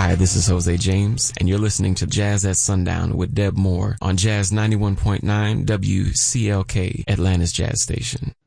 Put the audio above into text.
Hi, this is Jose James, and you're listening to Jazz at Sundown with Deb Moore on Jazz 91.9 WCLK, Atlanta's Jazz Station.